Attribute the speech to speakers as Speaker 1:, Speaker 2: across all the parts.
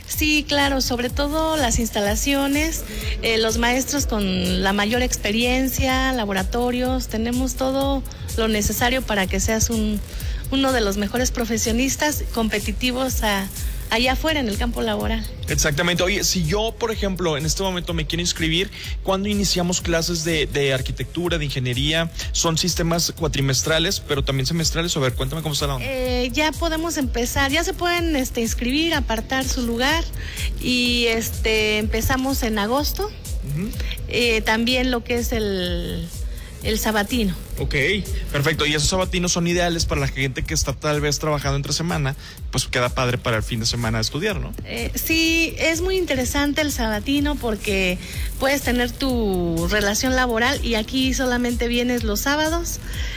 Speaker 1: Sí, claro, sobre todo las instalaciones, los maestros con la mayor experiencia, laboratorios, tenemos todo lo necesario para que seas uno de los mejores profesionistas competitivos allá afuera en el campo laboral.
Speaker 2: Exactamente. Oye, si yo, por ejemplo, en este momento me quiero inscribir, ¿cuándo iniciamos clases de arquitectura, de ingeniería? Son sistemas cuatrimestrales, pero también semestrales. A ver, cuéntame cómo está la onda.
Speaker 1: Ya podemos empezar, ya se pueden inscribir, apartar su lugar y empezamos en agosto. Uh-huh. También lo que es el sabatino.
Speaker 2: Ok, perfecto. Y esos sabatinos son ideales para la gente que está tal vez trabajando entre semana, pues queda padre para el fin de semana de estudiar, ¿no?
Speaker 1: Sí, es muy interesante el sabatino porque puedes tener tu relación laboral y aquí solamente vienes los sábados.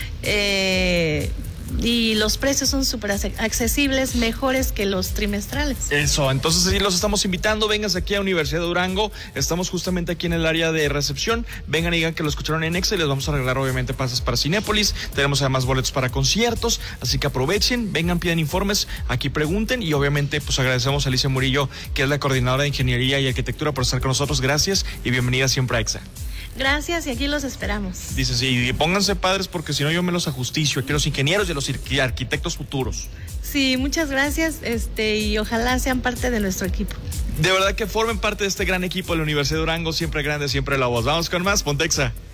Speaker 1: Y los precios son súper accesibles, mejores que los trimestrales.
Speaker 2: Eso, entonces sí los estamos invitando, vénganse aquí a Universidad de Durango, estamos justamente aquí en el área de recepción, vengan y digan que lo escucharon en Exa y les vamos a arreglar obviamente pases para Cinépolis, tenemos además boletos para conciertos, así que aprovechen, vengan, piden informes, aquí pregunten y obviamente pues agradecemos a Alicia Murillo, que es la coordinadora de Ingeniería y Arquitectura, por estar con nosotros, gracias y bienvenida siempre a Exa.
Speaker 1: Gracias y aquí los esperamos.
Speaker 2: Dice, sí, y pónganse padres porque si no yo me los ajusticio, aquí los ingenieros y los arquitectos futuros.
Speaker 1: Sí, muchas gracias y ojalá sean parte de nuestro equipo.
Speaker 2: De verdad que formen parte de este gran equipo de la Universidad de Durango, siempre grande, siempre la voz. Vamos con más, Ponte Exa.